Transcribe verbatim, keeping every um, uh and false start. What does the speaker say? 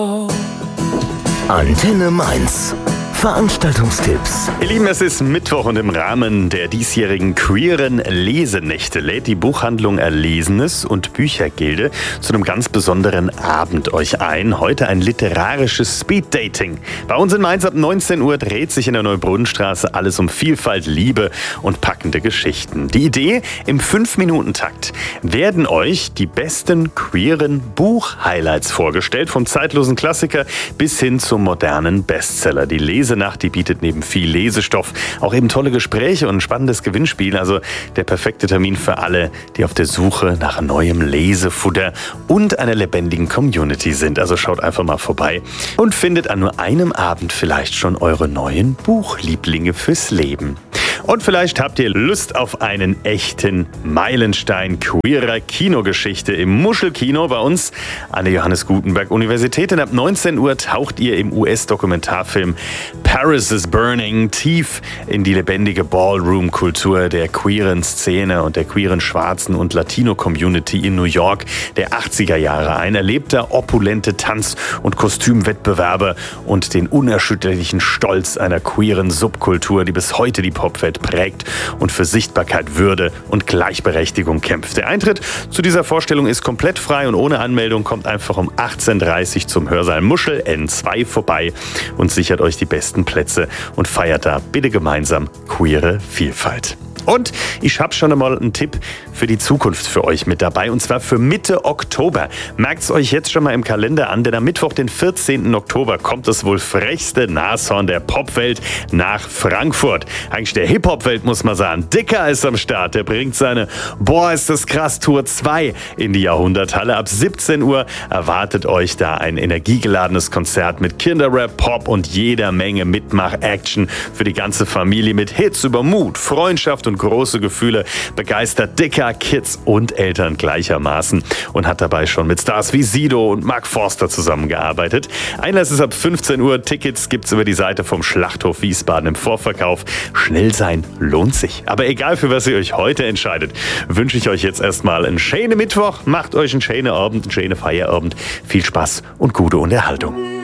Antenne Mainz. Veranstaltungstipps. Ihr Lieben, es ist Mittwoch und im Rahmen der diesjährigen queeren Lesenächte lädt die Buchhandlung Erlesenes und Büchergilde zu einem ganz besonderen Abend euch ein. Heute ein literarisches Speeddating. Bei uns in Mainz ab neunzehn Uhr dreht sich in der Neubrunnenstraße alles um Vielfalt, Liebe und packende Geschichten. Die Idee: im fünf Minuten Takt werden euch die besten queeren Buch-Highlights vorgestellt, vom zeitlosen Klassiker bis hin zum modernen Bestseller. Die Lesenacht, die bietet neben viel Lesestoff auch eben tolle Gespräche und ein spannendes Gewinnspiel. Also der perfekte Termin für alle, die auf der Suche nach neuem Lesefutter und einer lebendigen Community sind. Also schaut einfach mal vorbei und findet an nur einem Abend vielleicht schon eure neuen Buchlieblinge fürs Leben. Und vielleicht habt ihr Lust auf einen echten Meilenstein queerer Kinogeschichte im Muschelkino bei uns an der Johannes Gutenberg Universität. Und ab neunzehn Uhr taucht ihr im U S-Dokumentarfilm Paris is Burning tief in die lebendige Ballroom-Kultur der queeren Szene und der queeren Schwarzen- und Latino-Community in New York der achtziger Jahre ein. Erlebt da opulente Tanz- und Kostümwettbewerbe und den unerschütterlichen Stolz einer queeren Subkultur, die bis heute die Popwelt prägt und für Sichtbarkeit, Würde und Gleichberechtigung kämpft. Der Eintritt zu dieser Vorstellung ist komplett frei und ohne Anmeldung. Kommt einfach um achtzehn Uhr dreißig zum Hörsaal Muschel N zwei vorbei und sichert euch die besten Plätze und feiert da bitte gemeinsam queere Vielfalt. Und ich habe schon einmal einen Tipp für die Zukunft für euch mit dabei, und zwar für Mitte Oktober. Merkt es euch jetzt schon mal im Kalender an, denn am Mittwoch, den vierzehnten Oktober, kommt das wohl frechste Nashorn der Popwelt nach Frankfurt. Eigentlich der Hip-Hop-Welt, muss man sagen. Dicker ist am Start, der bringt seine Boah, ist das krass Tour zwei in die Jahrhunderthalle. Ab siebzehn Uhr erwartet euch da ein energiegeladenes Konzert mit Kinderrap, Pop und jeder Menge Mitmach-Action für die ganze Familie mit Hits über Mut, Freundschaft und und große Gefühle, begeistert Dicker, Kids und Eltern gleichermaßen und hat dabei schon mit Stars wie Sido und Mark Forster zusammengearbeitet. Einlass ist ab fünfzehn Uhr, Tickets gibt's über die Seite vom Schlachthof Wiesbaden im Vorverkauf. Schnell sein lohnt sich. Aber egal, für was ihr euch heute entscheidet, wünsche ich euch jetzt erstmal einen schönen Mittwoch. Macht euch einen schönen Abend, einen schönen Feierabend. Viel Spaß und gute Unterhaltung.